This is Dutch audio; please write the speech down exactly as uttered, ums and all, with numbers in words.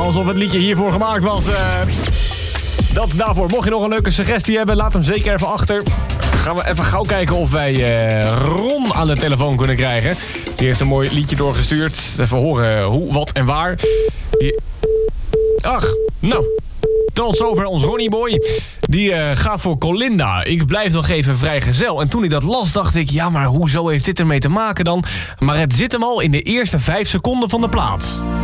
alsof het liedje hiervoor gemaakt was. Uh, dat daarvoor. Mocht je nog een leuke suggestie hebben, laat hem zeker even achter. Gaan we even gauw kijken of wij uh, Ron aan de telefoon kunnen krijgen. Die heeft een mooi liedje doorgestuurd. Even horen hoe, wat en waar. Die... Ach, nou... Tot zover ons Ronnieboy. Die uh, gaat voor Colinda. Ik blijf nog even vrijgezel. En toen ik dat las, dacht ik... ja, maar hoezo heeft dit ermee te maken dan? Maar het zit hem al in de eerste vijf seconden van de plaat.